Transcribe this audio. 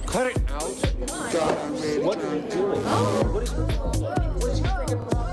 Cut it out. What are you doing? What is he thinking?